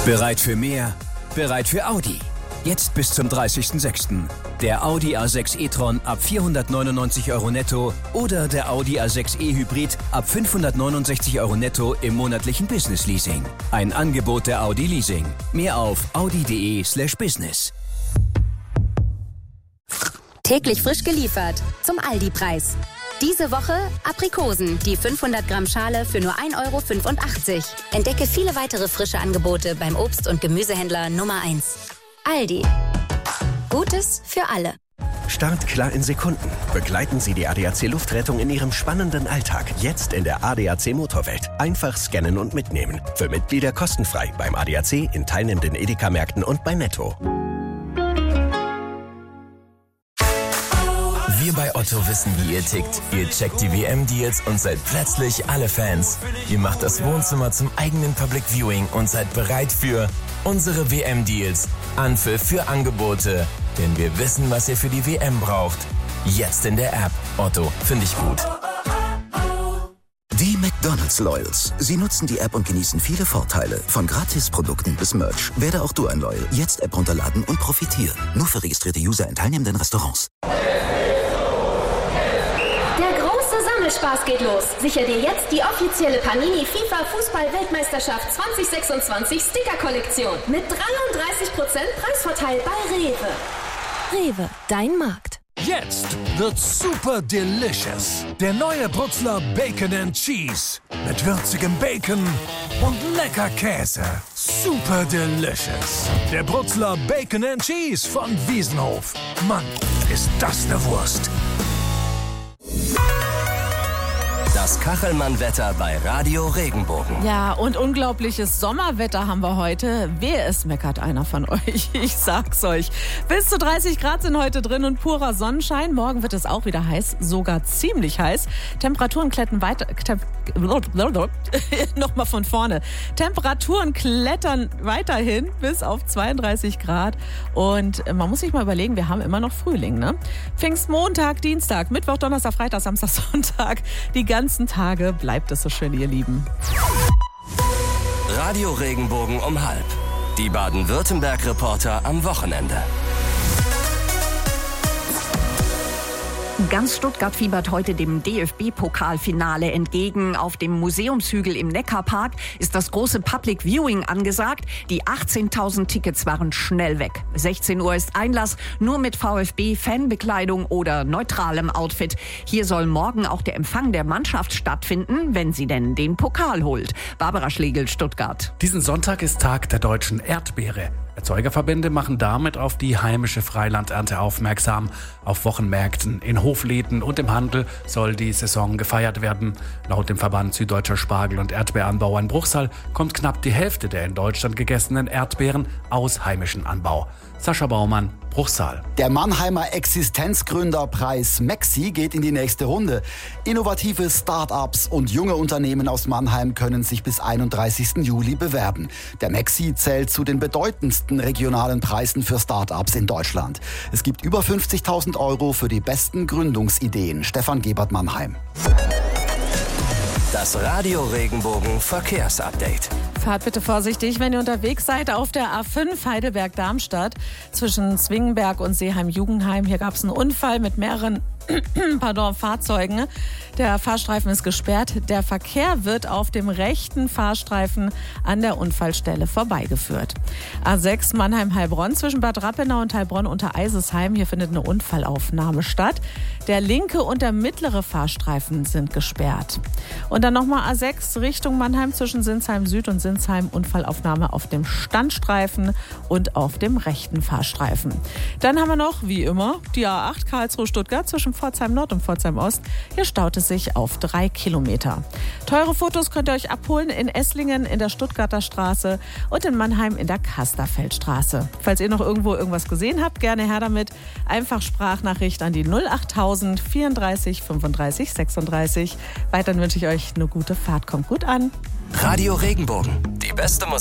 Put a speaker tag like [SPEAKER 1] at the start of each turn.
[SPEAKER 1] Bereit für mehr? Bereit für Audi. Jetzt bis zum 30.06. Der Audi A6 e-tron ab 499 € netto oder der Audi A6 e-Hybrid ab 569 € netto im monatlichen Business-Leasing. Ein Angebot der Audi Leasing. Mehr auf audi.de/business.
[SPEAKER 2] Täglich frisch geliefert zum Aldi-Preis. Diese Woche Aprikosen, die 500 Gramm Schale für nur 1,85 €. Entdecke viele weitere frische Angebote beim Obst- und Gemüsehändler Nummer 1. Aldi. Gutes für alle.
[SPEAKER 3] Startklar in Sekunden. Begleiten Sie die ADAC Luftrettung in Ihrem spannenden Alltag. Jetzt in der ADAC Motorwelt. Einfach scannen und mitnehmen. Für Mitglieder kostenfrei beim ADAC, in teilnehmenden Edeka-Märkten und bei Netto.
[SPEAKER 4] Wir bei Otto wissen, wie ihr tickt. Ihr checkt die WM-Deals und seid plötzlich alle Fans. Ihr macht das Wohnzimmer zum eigenen Public Viewing und seid bereit für unsere WM-Deals. Anpfiff für Angebote. Denn wir wissen, was ihr für die WM braucht. Jetzt in der App. Otto, finde ich gut.
[SPEAKER 5] Die McDonald's Loyals. Sie nutzen die App und genießen viele Vorteile. Von Gratisprodukten bis Merch. Werde auch du ein Loyal. Jetzt App runterladen und profitieren. Nur für registrierte User in teilnehmenden Restaurants.
[SPEAKER 6] Spaß geht los. Sicher dir jetzt die offizielle Panini FIFA Fußball-Weltmeisterschaft 2026 Sticker-Kollektion mit 33% Preisvorteil bei Rewe.
[SPEAKER 2] Rewe, dein Markt.
[SPEAKER 7] Jetzt wird's super delicious. Der neue Brutzler Bacon and Cheese. Mit würzigem Bacon und lecker Käse. Super delicious. Der Brutzler Bacon and Cheese von Wiesenhof. Mann, ist das eine Wurst.
[SPEAKER 4] Das Kachelmann-Wetter bei Radio Regenbogen.
[SPEAKER 8] Ja, und unglaubliches Sommerwetter haben wir heute. Wehe, es meckert einer von euch. Ich sag's euch. Bis zu 30 Grad sind heute drin und purer Sonnenschein. Morgen wird es auch wieder heiß, sogar ziemlich heiß. Temperaturen klettern weiter... Nochmal von vorne. Temperaturen klettern weiterhin bis auf 32 Grad. Und man muss sich mal überlegen, wir haben immer noch Frühling, ne? Pfingstmontag, Dienstag, Mittwoch, Donnerstag, Freitag, Samstag, Sonntag. Die ganzen Tage bleibt es so schön, ihr Lieben.
[SPEAKER 4] Radio Regenbogen um 12:30. Die Baden-Württemberg-Reporter am Wochenende.
[SPEAKER 9] Ganz Stuttgart fiebert heute dem DFB-Pokalfinale entgegen. Auf dem Museumshügel im Neckarpark ist das große Public Viewing angesagt. Die 18.000 Tickets waren schnell weg. 16 Uhr ist Einlass, nur mit VfB-Fanbekleidung oder neutralem Outfit. Hier soll morgen auch der Empfang der Mannschaft stattfinden, wenn sie denn den Pokal holt. Barbara Schlegel, Stuttgart.
[SPEAKER 10] Diesen Sonntag ist Tag der deutschen Erdbeere. Erzeugerverbände machen damit auf die heimische Freilandernte aufmerksam. Auf Wochenmärkten, in Hofläden und im Handel soll die Saison gefeiert werden. Laut dem Verband Süddeutscher Spargel- und Erdbeeranbauer in Bruchsal kommt knapp die Hälfte der in Deutschland gegessenen Erdbeeren aus heimischem Anbau. Sascha Baumann, Bruchsal.
[SPEAKER 11] Der Mannheimer Existenzgründerpreis MEXI geht in die nächste Runde. Innovative Start-ups und junge Unternehmen aus Mannheim können sich bis 31. Juli bewerben. Der MEXI zählt zu den bedeutendsten regionalen Preisen für Start-ups in Deutschland. Es gibt über 50.000 € für die besten Gründungsideen. Stefan Gebert, Mannheim.
[SPEAKER 4] Das Radio Regenbogen Verkehrsupdate.
[SPEAKER 8] Fahrt bitte vorsichtig, wenn ihr unterwegs seid auf der A5 Heidelberg-Darmstadt zwischen Zwingenberg und Seeheim-Jugendheim. Hier gab es einen Unfall mit mehreren Fahrzeugen. Der Fahrstreifen ist gesperrt. Der Verkehr wird auf dem rechten Fahrstreifen an der Unfallstelle vorbeigeführt. A6 Mannheim-Heilbronn zwischen Bad Rappenau und Heilbronn unter Eisesheim. Hier findet eine Unfallaufnahme statt. Der linke und der mittlere Fahrstreifen sind gesperrt. Und dann nochmal A6 Richtung Mannheim zwischen Sinsheim Süd und Sinsheim. Unfallaufnahme auf dem Standstreifen und auf dem rechten Fahrstreifen. Dann haben wir noch, wie immer, die A8 Karlsruhe-Stuttgart zwischen Pforzheim Nord und Pforzheim Ost. Hier staut es sich auf 3 Kilometer. Teure Fotos könnt ihr euch abholen in Esslingen in der Stuttgarter Straße und in Mannheim in der Kasterfeldstraße. Falls ihr noch irgendwo irgendwas gesehen habt, gerne her damit. Einfach Sprachnachricht an die 08000 34 35 36. Weiterhin wünsche ich euch eine gute Fahrt. Kommt gut an.
[SPEAKER 4] Radio Regenbogen, die beste Musik.